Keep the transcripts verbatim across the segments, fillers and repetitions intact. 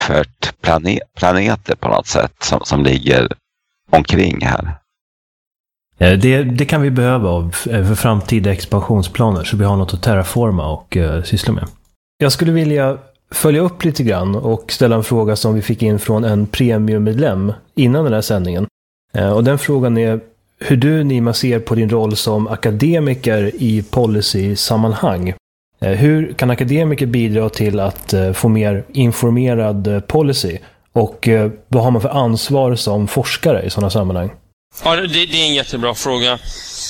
tillfört planet, planeter på något sätt som, som ligger omkring här. Det, det kan vi behöva av för framtida expansionsplaner, så vi har något att terraforma och uh, syssla med. Jag skulle vilja följa upp lite grann och ställa en fråga som vi fick in från en premiummedlem innan den här sändningen. Uh, och den frågan är hur du, Nima, ser på din roll som akademiker i policy-sammanhang. Uh, hur kan akademiker bidra till att uh, få mer informerad uh, policy? Och uh, vad har man för ansvar som forskare i sådana sammanhang? Ja, det, det är en jättebra fråga.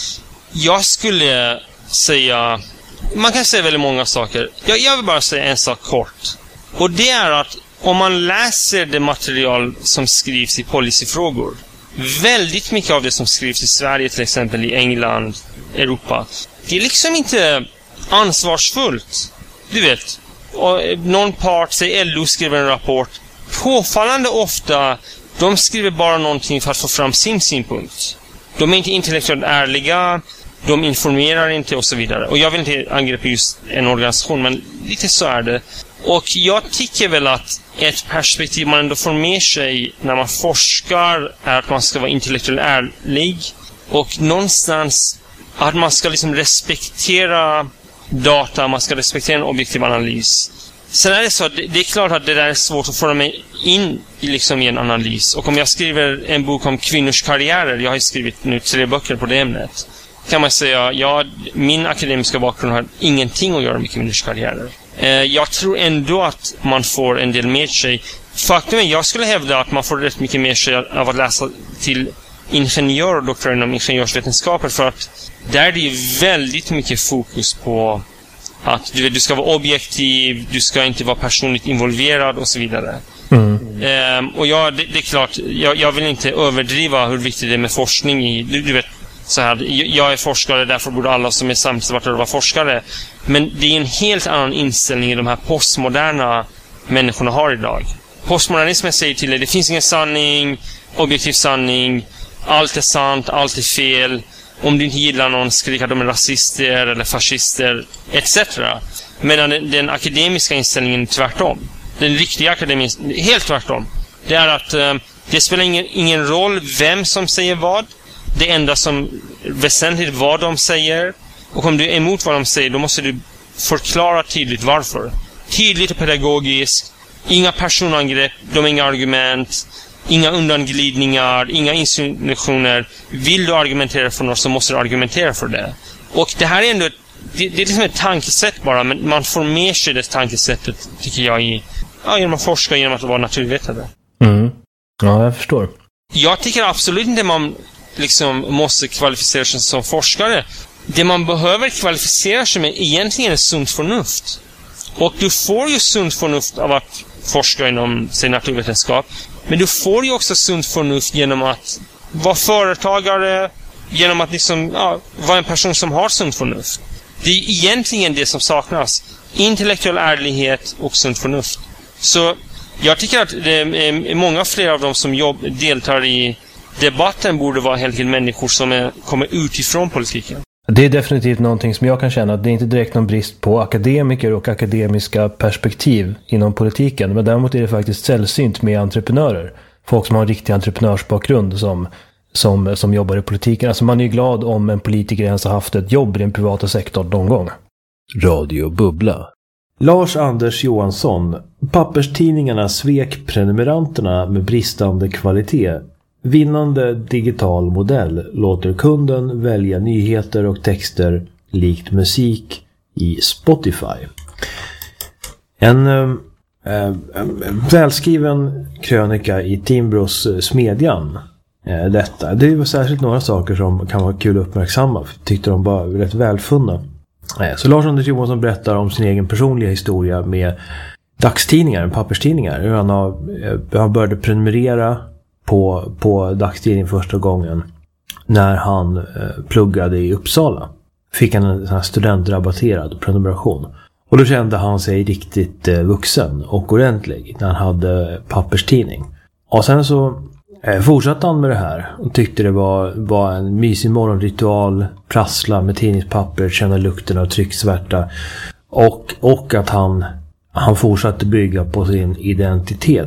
Jag skulle säga... Man kan säga väldigt många saker. Jag, jag vill bara säga en sak kort. Och det är att om man läser det material som skrivs i policyfrågor, väldigt mycket av det som skrivs i Sverige, till exempel i England, Europa, det är liksom inte ansvarsfullt. Du vet, och någon part, säg L O, skriver en rapport. Påfallande ofta... De skriver bara någonting för att få fram sin synpunkt. De är inte intellektuellt ärliga, de informerar inte och så vidare. Och jag vill inte angripa just en organisation, men lite så är det. Och jag tycker väl att ett perspektiv man ändå får med sig när man forskar är att man ska vara intellektuellt ärlig. Och någonstans att man ska liksom respektera data, man ska respektera en objektiv analys. Sen är det så att det är klart att det där är svårt att få mig in i, liksom, i en analys. Och om jag skriver en bok om kvinnors karriärer, jag har ju skrivit nu tre böcker på det ämnet, kan man säga, ja, min akademiska bakgrund har ingenting att göra med kvinnors karriärer. Eh, jag tror ändå att man får en del med sig. Faktum är, jag skulle hävda att man får rätt mycket med sig av att läsa till ingenjör och doktor inom ingenjörsvetenskaper, för att där är det ju väldigt mycket fokus på att du, du ska vara objektiv, du ska inte vara personligt involverad och så vidare. Mm. Ehm, och ja, det, det är klart, jag, jag vill inte överdriva hur viktigt det är med forskning i, du, du vet, så här, jag är forskare, därför borde alla som är samtidigt vara forskare. Men det är en helt annan inställning i de här postmoderna människorna har idag. Postmodernismen säger till dig, det finns ingen sanning, objektiv sanning, allt är sant, allt är fel. Om du inte gillar någon, skrik att de är rasister eller fascister, et cetera. Medan den, den akademiska inställningen är tvärtom. Den riktiga akademin, helt tvärtom. Det är att eh, det spelar ingen, ingen roll vem som säger vad. Det enda som väsentligt vad de säger. Och om du är emot vad de säger, då måste du förklara tydligt varför. Tydligt och pedagogiskt. Inga personangrepp, de har inga argument. Inga undanglidningar, inga insinuationer. Vill du argumentera för något så måste du argumentera för det. Och det här är ändå, det, det är liksom ett tankesätt bara, men man får med sig det tankesättet, tycker jag, i, ja, genom att forska, genom att vara naturvetare. Mm. Ja, jag förstår. Jag tycker absolut inte man liksom måste kvalificera sig som forskare. Det man behöver kvalificera sig med egentligen är sunt förnuft. Och du får ju sunt förnuft av att forska inom sin naturvetenskap. Men du får ju också sunt förnuft genom att vara företagare, genom att liksom, ja, vara en person som har sunt förnuft. Det är egentligen det som saknas. Intellektuell ärlighet och sunt förnuft. Så jag tycker att det är många fler av dem som jobb, deltar i debatten borde vara helt enkelt människor som är, kommer utifrån politiken. Det är definitivt någonting som jag kan känna att det är inte direkt någon brist på akademiker och akademiska perspektiv inom politiken. Men däremot är det faktiskt sällsynt med entreprenörer. Folk som har en riktig entreprenörsbakgrund som, som, som jobbar i politiken. Alltså man är ju glad om en politiker ens har haft ett jobb i den privata sektorn någon gång. Radio Bubbla. Lars Anders Johansson. Papperstidningarna svek prenumeranterna med bristande kvalitet. Vinnande digital modell låter kunden välja nyheter och texter likt musik i Spotify. En, äh, en välskriven krönika i Timbros Smedjan. Äh, detta. Det är särskilt några saker som kan vara kul att uppmärksamma. För tyckte de var rätt välfunna. Äh, så Lars Anders Johansson berättar om sin egen personliga historia med dagstidningar, papperstidningar. Hur han, har, äh, han började prenumerera på, på dagstidning första gången när han eh, pluggade i Uppsala. Fick han en sån här studentrabatterad prenumeration. Och då kände han sig riktigt eh, vuxen och ordentlig när han hade papperstidning. Och sen så eh, fortsatte han med det här och tyckte det var, var en mysig morgonritual, prassla med tidningspapper, känna lukten av trycksvärta och, och att han, han fortsatte bygga på sin identitet